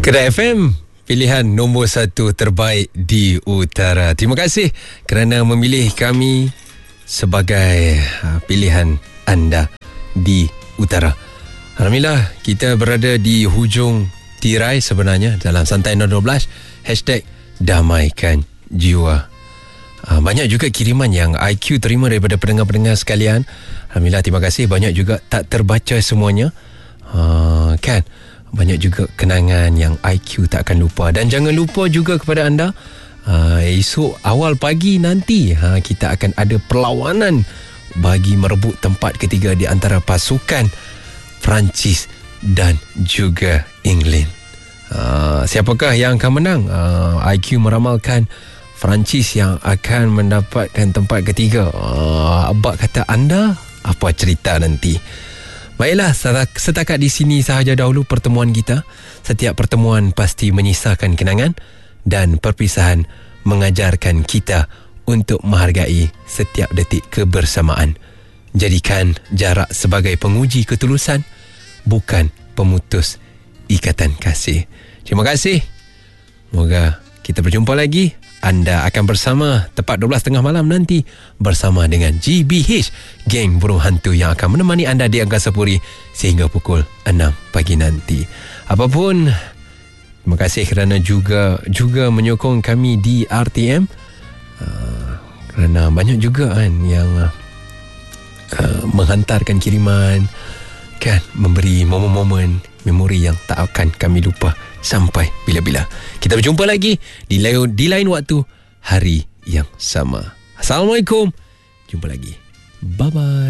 Kedah FM, pilihan nombor 1 terbaik di utara. Terima kasih kerana memilih kami sebagai pilihan anda di utara. Alhamdulillah, kita berada di hujung tirai sebenarnya dalam Santai 012 #Damaikan Jiwa. Banyak juga kiriman yang IQ terima daripada pendengar-pendengar sekalian. Alhamdulillah, terima kasih. Banyak juga tak terbaca semuanya. Kan? Banyak juga kenangan yang IQ tak akan lupa. Dan jangan lupa juga kepada anda, esok awal pagi nanti kita akan ada perlawanan bagi merebut tempat ketiga di antara pasukan Perancis dan juga England. Siapakah yang akan menang? IQ meramalkan Perancis yang akan mendapatkan tempat ketiga. Abang kata anda, apa cerita nanti? Baiklah, setakat di sini sahaja dahulu pertemuan kita. Setiap pertemuan pasti menyisakan kenangan dan perpisahan mengajarkan kita untuk menghargai setiap detik kebersamaan. Jadikan jarak sebagai penguji ketulusan, bukan pemutus ikatan kasih. Terima kasih. Moga kita berjumpa lagi. Anda akan bersama tepat 12.30 malam nanti bersama dengan GBH, geng burung hantu yang akan menemani anda di Angkasa Puri sehingga pukul 6 pagi nanti. Apapun, terima kasih kerana juga menyokong kami di RTM. Kerana banyak juga kan yang menghantarkan kiriman, kan, memberi momen-momen memori yang tak akan kami lupa sampai bila-bila. Kita berjumpa lagi di lain waktu, hari yang sama. Assalamualaikum. Jumpa lagi. Bye-bye.